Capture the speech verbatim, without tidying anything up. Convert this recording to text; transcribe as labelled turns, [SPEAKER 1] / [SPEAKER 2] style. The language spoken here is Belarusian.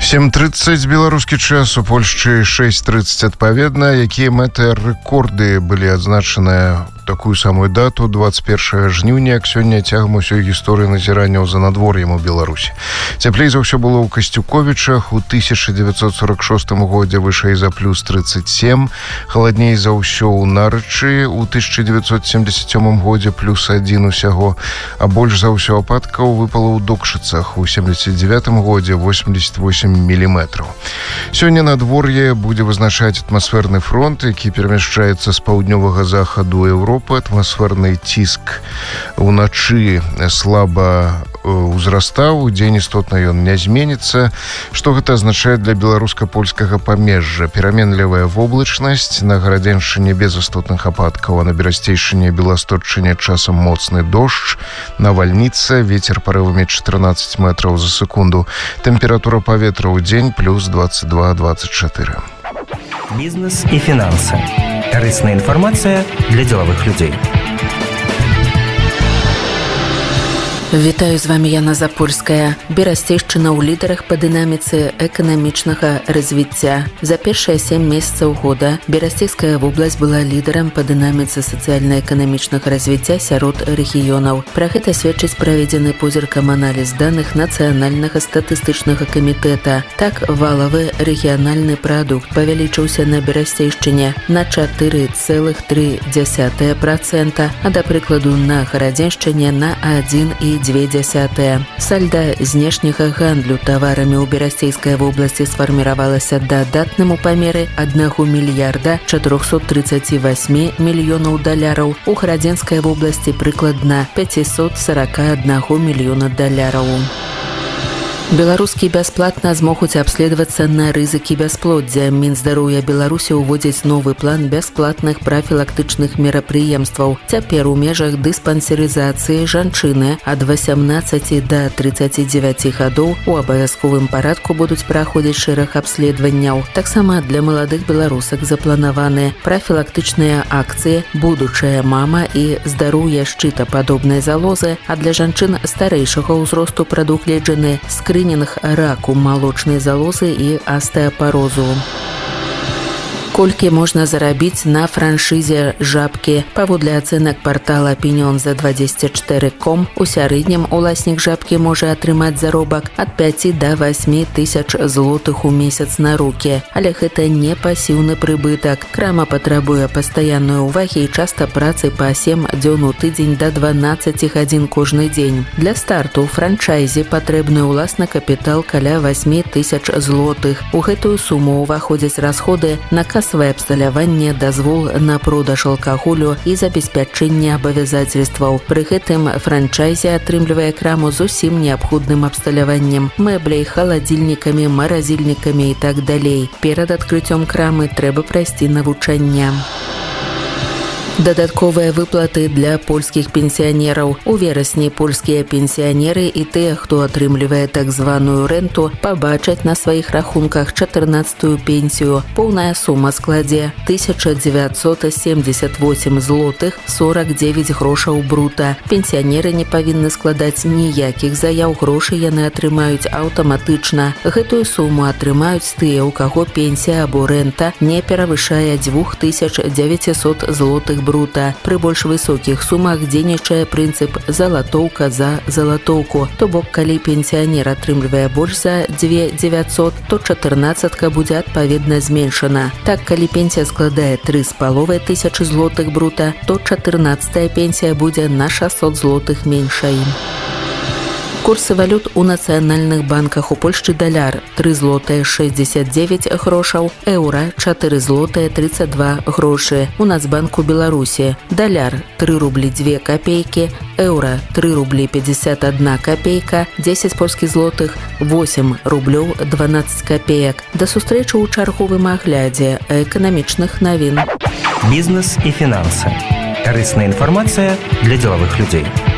[SPEAKER 1] сем тридцать беларускі час, у Польшчы шесть тридцать адпаведна. Якія мэты рэкорды былі адзначаныя такую самую дату, двадцать первого жніўня, як сёння цягам усёй гісторыі назіранняў за надвор'ем у Беларусі. Цяплей за ўсё было ў Касцюковічах, у тысяча девятьсот сорок шостым годзе вышэй за плюс тридцать семь, халадней за ўсё ў Нарычы, у тысяча девятьсот семьдесят сёмым годзе плюс один усяго, а больш за ўсё ападкаў выпала ў Докшыцах, у семьдесят девятым годзе восемьдесят восемь міліметраў. Сёння надвор'е будзе вызначаць атмасферны фронт, які перамяшчаецца з паўднёвага захаду Еўропы. Атмасферны ціск уначы слаба узрастаў, удзень істотна ён не зменіцца. Што гэта азначае для беларуска-польскага памежжа? Пераменлівая воблачнасць, на Гарадзеншчыне без істотных ападкаў, а на Берасцейшчыне і Беласточчыне часам моцны дождж, навальніца, вецер парывамі чатырнаццаць метраў за секунду. Тэмпература паветра ў дзень плюс двадцать два двадцать четыре.
[SPEAKER 2] Бізнес і фінансы. Карысная інфармацыя для дзелавых людзей.
[SPEAKER 3] Вітаю, з вами Яна Запольская. Берасцейшчына ў лідарах па дынаміцы эканамічнага развіцця. За першыя сем месяцаў года Берасцейская вобласць была лідарам па дынаміцы сацыяльна-эканамічнага развіцця сярод рэгіёнаў. Пра гэта сведчыць праведзены позіркам аналіз даных Нацыянальнага статыстычнага камітэта. Так, валавы рэгіянальны прадукт павялічыўся на Берасцейшчыне на чатыры цэлых тры дзесятых працэнта, а, да прыкладу, на Гарадзеншчыне на адзін і дзве дзесятыя. Сальда знешняга гандлю таварамі ў Берасцейскай вобласці сфарміравалася дадатным у памеры аднаго мільярда чатырохсот трыццаці васьмі мільёнаў даляраў, у Гарадзенскай вобласці прыкладна пяцьсот сорок один мільёна даляраў. Беларускі бясплатна змогуць абследавацца на рызыкі бясплоддзя. Мінздароўя Беларусі ўводзіць новы план бясплатных прафілактычных мерапрыемстваў. Цяпер у межах дыспансерызацыі жанчыны ад васямнаццаці да трыццаці дзевяці гадоў у абавязковым парадку будуць праходзіць шэраг абследаванняў. Таксама для маладых беларусак запланаваны прафілактычныя акцыі «Будучая мама» і «Здароўе шчытападобнай залозы», а для жанчын старэйшага ўзросту прадугледжаны скрынінг раку малочнай залозы і астэапарозу. Колькі можна зарабіць на франшызе «Жабкі»? Паводле ацэнак партала «Пінён» за двадцять четыре ком, у сярэднім уласнік «Жабкі» можа атрымаць заробак ад пяці да васьмі тысяч злотых у месяц на рукі. Але гэта не пасіўны прыбытак. Крама патрабуе пастаянной увагі і часта працы па сем дзён у тыдзень да дванаццаці гадзін кожны дзень. Для старту ў франчайзе патрэбны ўласны капітал каля васьмі тысяч злотых. У гэтую суму ўваходзяць расходы на касавае абсталяванне, дазвол на продаж алкаголю і забеспячэнне абавязацельстваў. Пры гэтым франчайзе атрымлівае краму з усім неабходным абсталяваннем, мэбляй, халадзільнікамі, маразільнікамі і так далей. Перад адкрыццём крамы трэба прайсці навучанне. Дадатковыя выплаты для польскіх пенсіянераў. У верасні польскія пенсіянеры і тыя, хто атрымлівае так званую рэнту, пабачаць на сваіх рахунках чатырнаццатую пенсію. Поўная сума складзе тысяча дзевяцьсот семьдесят восемь злотых сорок девять грошаў брута. Пенсіянеры не павінны складаць ніякіх заяў, грошы яны атрымаюць аўтаматычна. Гэтую суму атрымаюць тыя, у каго пенсія або рэнта не перавышае двух тысяч дзевяцьсот злотых брута. Пры больш высокіх сумах дзейнічае прынцып залатоўка за залатоўку. То бок, калі пенсіянер атрымлівае больш за дзве дзевяцьсот, то чатырнаццатка будзе адпаведна зменшана. Так, калі пенсія складае тры з паловай тысячы злотых брута, то чатырнаццатая пенсія будзе на шэсцьсот злотых меншай. Курсы валют у нацыянальных банках. У Польшчы даляр тры злотыя шэсцьдзесят девять грошаў, еўра чатыры злотыя тридцать два грошы. У Нацбанку Беларусі даляр тры рублі две капейкі, еўра тры рублі пятьдесят одна копейка, дзесяць польскіх злотых восемь рублёў дванаццаць копеек. Да сустрэчы ў чарговым аглядзе эканамічных навін.
[SPEAKER 2] Бізнес і фінансы. Карысная інфармацыя для дзелавых людзей.